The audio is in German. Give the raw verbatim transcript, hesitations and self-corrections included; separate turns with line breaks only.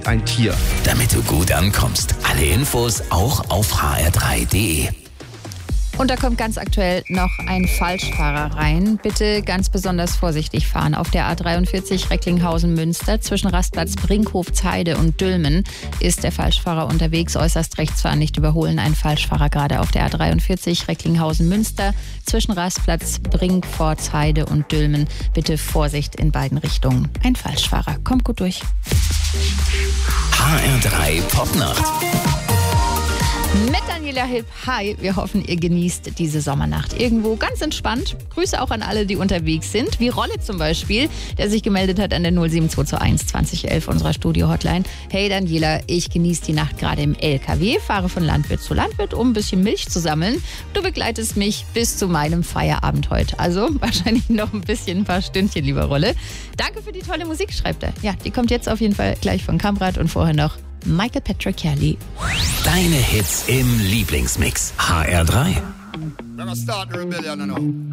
ein Tier.
Damit du gut ankommst. Alle Infos auch auf h r drei punkt d e.
Und da kommt ganz aktuell noch ein Falschfahrer rein. Bitte ganz besonders vorsichtig fahren. Auf der A dreiundvierzig Recklinghausen-Münster zwischen Rastplatz Brinkhof-Zeide und Dülmen ist der Falschfahrer unterwegs. Äußerst rechts fahren, nicht überholen. Ein Falschfahrer gerade auf der A dreiundvierzig Recklinghausen-Münster zwischen Rastplatz Brinkhof-Zeide und Dülmen. Bitte Vorsicht in beiden Richtungen. Ein Falschfahrer. Kommt gut durch.
H R drei Popnacht.
Mit Daniela Hipp. Hi, wir hoffen, ihr genießt diese Sommernacht irgendwo ganz entspannt. Grüße auch an alle, die unterwegs sind, wie Rolle zum Beispiel, der sich gemeldet hat an der null sieben zwei zwei eins zwanzig elf unserer Studio-Hotline. Hey Daniela, ich genieße die Nacht gerade im L K W, fahre von Landwirt zu Landwirt, um ein bisschen Milch zu sammeln. Du begleitest mich bis zu meinem Feierabend heute. Also wahrscheinlich noch ein bisschen, ein paar Stündchen, lieber Rolle. Danke für die tolle Musik, schreibt er. Ja, die kommt jetzt auf jeden Fall gleich von Kamprad und vorher noch Michael Patrick Kelly.
Deine Hits im Lieblingsmix. H R drei.
We're gonna start the rebellion now.